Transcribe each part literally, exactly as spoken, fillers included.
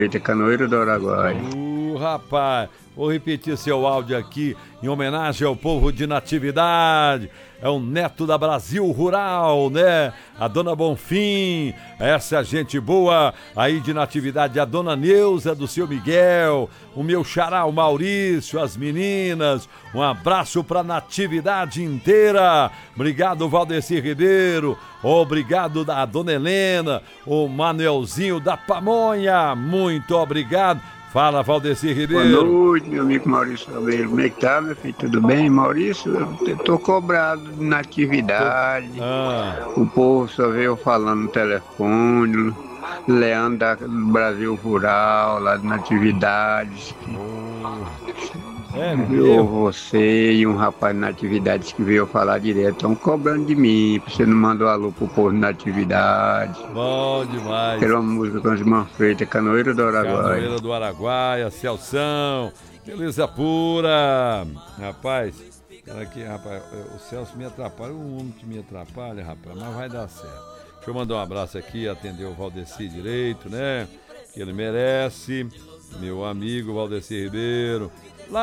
Canoeiro do Araguaia. Uh, rapaz, vou repetir seu áudio aqui em homenagem ao povo de Natividade. É o neto da Brasil Rural, né? A dona Bonfim, essa gente boa aí de Natividade, a dona Neuza do seu Miguel, o meu xará, o Maurício, as meninas, um abraço pra Natividade inteira. Obrigado, Valdecir Ribeiro, obrigado da dona Helena, o Manuelzinho da Pamonha, muito obrigado. Fala, Valdecir Ribeiro. Boa noite, meu amigo Maurício Ribeiro. Como é que tá, meu filho? Tudo bem? Maurício, eu tô cobrado de natividade. Ah. O povo só veio falando no telefone. Leandro da Brasil Rural, lá de Natividade. Oh. É, eu, você e um rapaz de Natividade que veio falar direto, estão cobrando de mim, porque você não mandou alô pro povo de Natividade. Bom demais. Quero uma música com as mãos feitas, Canoeiro do Araguaia. Canoeiro do Araguaia, Celção, beleza pura. Rapaz, aqui, rapaz, o Celso me atrapalha, o homem que me atrapalha, rapaz, mas vai dar certo. Deixa eu mandar um abraço aqui, atender o Valdecir direito, né? Que ele merece. Meu amigo Valdecir Ribeiro,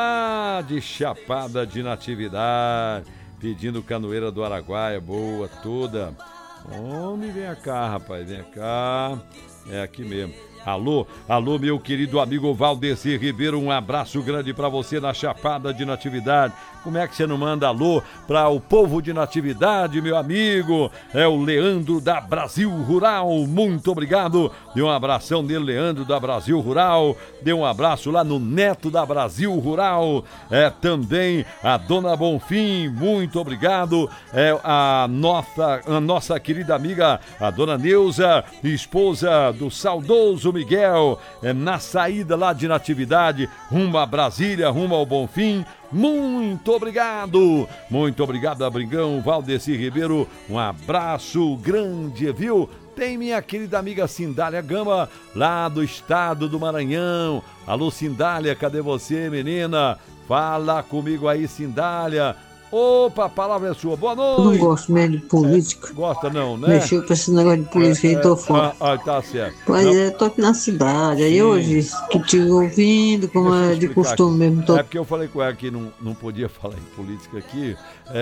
lá de Chapada de Natividade, pedindo Canoeira do Araguaia, boa toda. Homem, vem cá, rapaz, vem cá. É aqui mesmo. Alô, alô, meu querido amigo Valdecir Ribeiro, um abraço grande pra você na Chapada de Natividade. Como é que você não manda alô para o povo de Natividade, meu amigo? É o Leandro da Brasil Rural, muito obrigado. Dê um abração dele, Leandro da Brasil Rural. Dê um abraço lá no Neto da Brasil Rural. É também a dona Bonfim, muito obrigado. É a nossa, a nossa querida amiga, a dona Neuza, esposa do saudoso Miguel, é na saída lá de Natividade, rumo a Brasília, rumo ao Bonfim. Muito obrigado, muito obrigado, Abrigão, Valdecir Ribeiro, um abraço grande, viu? Tem minha querida amiga Cindália Gama, lá do estado do Maranhão. Alô, Cindália, cadê você, menina? Fala comigo aí, Cindália. Opa, a palavra é sua, boa noite. Eu não gosto mesmo de política. É, gosta não, né? Mexeu com esse negócio de política aí, é, tô fora. Ah, ah, tá certo. Pois não. é, tô aqui na cidade, aí hoje que te ouvindo, como é de costume aqui. mesmo. Tô... É porque eu falei com ela que não, não podia falar em política aqui,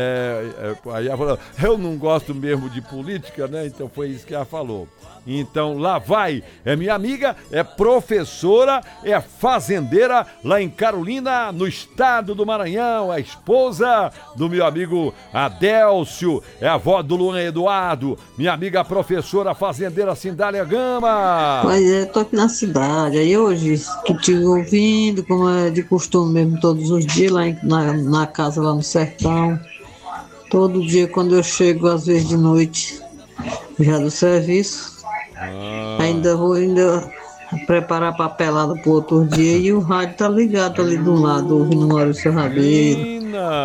é, é, aí ela falou, eu não gosto mesmo de política, né? Então foi isso que ela falou. Então lá vai, é minha amiga, é professora, é fazendeira lá em Carolina, no estado do Maranhão, a esposa do meu amigo Adélcio, é a avó do Luan Eduardo, minha amiga professora fazendeira Cindália Gama. Pois é, tô aqui na cidade, aí hoje que te ouvindo, como é de costume mesmo, todos os dias lá em, na, na casa lá no sertão, todo dia quando eu chego, às vezes de noite, já do serviço. Ah. Ainda vou ainda preparar papelada pro outro dia e o rádio tá ligado ali do lado, ouvindo o Maurício Ribeiro.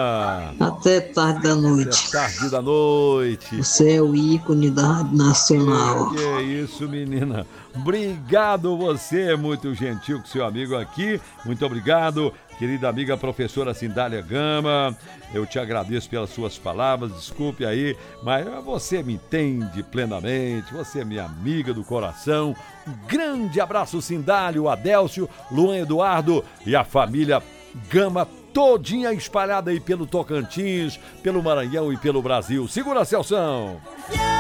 Até tarde da noite. Até tarde da noite. Você é o ícone da Rádio Nacional. Que é isso, menina. Obrigado, você é muito gentil com seu amigo aqui. Muito obrigado, querida amiga professora Cindália Gama. Eu te agradeço pelas suas palavras, desculpe aí, mas você me entende plenamente, você é minha amiga do coração. Um grande abraço, Cindália, o Adélcio, Luan Eduardo e a família Gama todinha espalhada aí pelo Tocantins, pelo Maranhão e pelo Brasil. Segura, Celção!